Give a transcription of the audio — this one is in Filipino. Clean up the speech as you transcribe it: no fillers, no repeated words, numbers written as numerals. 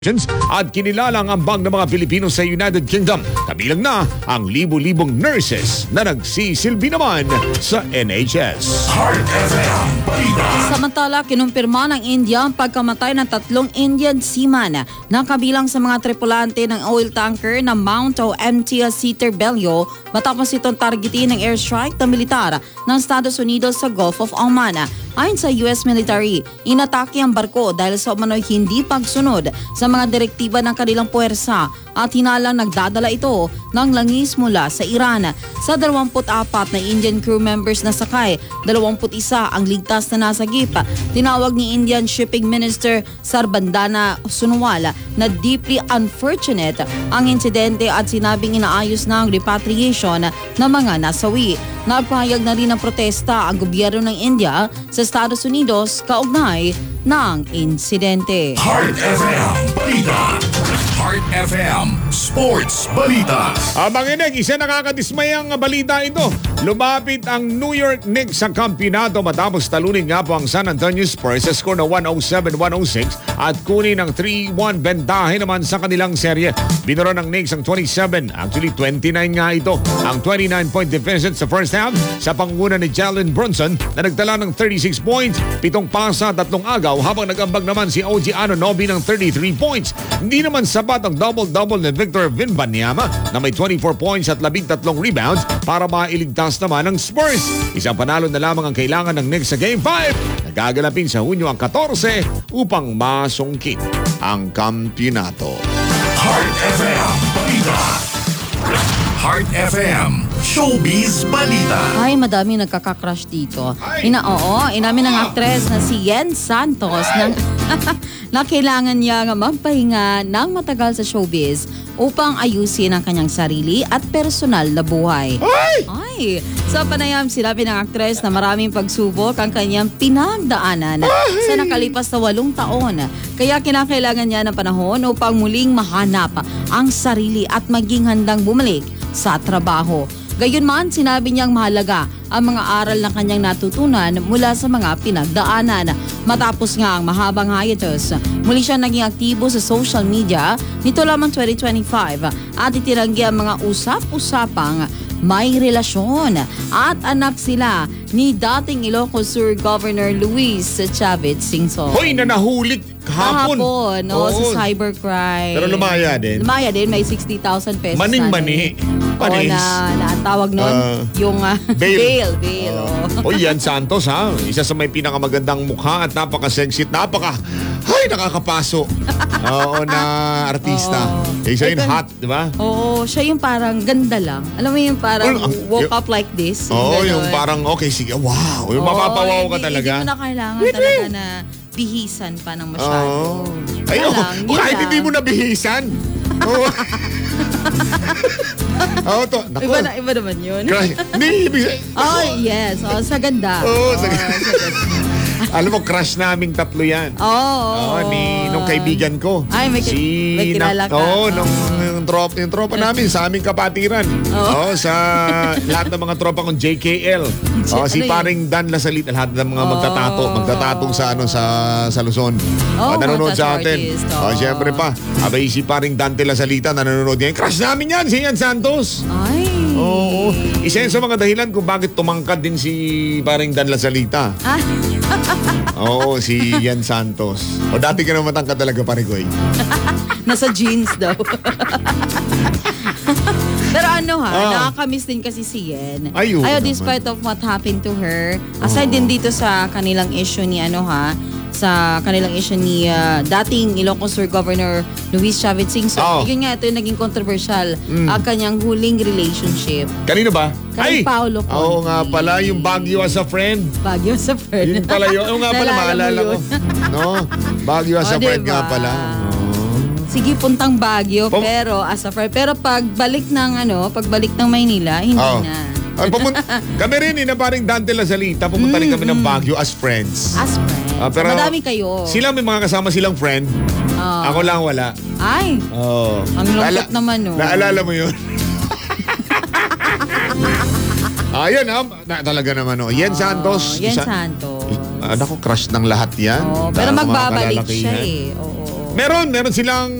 at kinilalang ambag ng mga Pilipino sa United Kingdom. Kabilang na ang libu-libong nurses na nagsisilbi naman sa NHS. Heart FM Balita. Samantala, kinumpirma ng India ang pagkamatay ng 3 Indian seaman na kabilang sa mga tripulante ng oil tanker na Mount o MT Citer Bello matapos itong targetin ng airstrike ng militar ng Estados Unidos sa Gulf of Oman. Ayon sa US military, inatake ang barko dahil sa umano'y hindi pagsunod sa mga direktiba ng kanilang puwersa at hinalang nagdadala ito ng langis mula sa Iran. Sa 24 na Indian crew members na sakay, 21 ang ligtas na nasagip. Tinawag ni Indian Shipping Minister Sarbandana Sonowal na deeply unfortunate ang insidente at sinabing inaayos na ang repatriation ng mga nasawi. Nagpahayag na rin ng protesta ang gobyerno ng India sa Estados Unidos kaugnay ng insidente. Heart FM Balita. Heart FM Sports Balita. Abanginig, isa nakakadismayang balita ito. Lumapit ang New York Knicks sa kampyonato matapos talunin nga po ang San Antonio Spurs sa score na 107-106 at kunin ang 3-1 bentahe naman sa kanilang serye. Binura ng Knicks ang 29 nga ito. Ang 29-point deficit sa first half sa pangunguna ni Jalen Brunson na nagtala ng 36 points, 7 pasa, 3 agaw habang nag-ambag naman si OG Anunoby ng 33 points. Hindi naman sapat ang double-double ni Victor Wembanyama na may 24 points at 13 rebounds para mailigtas naman ang Spurs. Isang panalo na lamang ang kailangan ng Knicks sa Game 5 na gaganapin sa Hunyo ang 14 upang masungkit ang kampyonato. Heart FM Balita. Heart FM Showbiz Balita. Ay, madami nagkakakrush dito. Inamin ng aktres na si Yen Santos na kailangan niya magpahinga ng matagal sa showbiz upang ayusin ang kanyang sarili at personal na buhay. Ay! Sa panayam, sinabi ng aktres na maraming pagsubok ang kanyang pinagdaanan sa nakalipas na 8 taon. Kaya kinakailangan niya ng panahon upang muling mahanap ang sarili at maging handang bumalik sa trabaho. Gayunman, sinabi niyang mahalaga ang mga aral na kanyang natutunan mula sa mga pinagdaanan. Matapos nga ang mahabang hiatus, muli siya naging aktibo sa social media nito lamang 2025 at itinanggi ang mga usap-usapang may relasyon at anak sila ni dating Ilocos Sur Governor Luis Chavez Singson. Hoy, na nahuli kahapon. Sa cybercrime. Pero lumaya din. Lumaya din, may 60,000 pesos. Maning-mani. Panis. Na tawag nun, yung bail. Yan Santos ha. Isa sa may pinakamagandang mukha at napaka-sexy at nakakapaso. Na artista. Isa yung hot, di ba? Oo, siya yung parang ganda lang. Alam mo yung parang woke up like this. Yung parang okay, sige, wow. Yung mapapawaw ka talaga. Hindi mo na kailangan talaga na bihisan pa ng masyado. Kahit hindi mo na bihisan. Iba naman yun. Yes. Sa ganda. Sa ganda. Alam mo, crush naming 3 yan. Nung kaibigan ko. Ay, may kilala ka. Yung tropa namin sa aming kapatiran. Sa lahat ng mga tropa kong JKL. Si paring Dan Lasalita, lahat ng mga magtatatong sa Luzon. Nanonood sa atin. Siyempre pa. Abay, si paring Dante Lasalita nanonood yan. Crush namin yan, si Yen Santos. Ay. Isa yan sa mga dahilan kung bakit tumangkad din si paring Dan Lasalita. Si Yen Santos. Dati ka na matangkad talaga, Parigoy. Nasa jeans daw. Pero nakakamiss din kasi si Yen. Despite of what happened to her, aside din dito sa kanilang issue ni dating Ilocos Sur Governor Luis Chavez Singson. Yun nga, ito yung naging controversial ang kanyang huling relationship. Kanino ba? Kay Paolo Conte. Oo nga pala, yung Baguio as a friend. Baguio as a friend. Yun pala yun. Oo nga pala, maalala ko. Baguio as a friend nga pala. Sige, puntang Baguio, pero as a friend. Pero pagbalik ng Maynila, hindi na. Kami rin, na paring Dante Lasalita, pupunta rin kami ng Baguio as friends. As friends. Pero madami kayo. Sila may mga kasama silang friend. Ako lang wala. Ay. Ang lungkot naman, Naalala mo yun? Ayan talaga naman Yen Santos. Yen Santos. Naku, crush ng lahat yan. Pero magbabalik siya Oo. Meron silang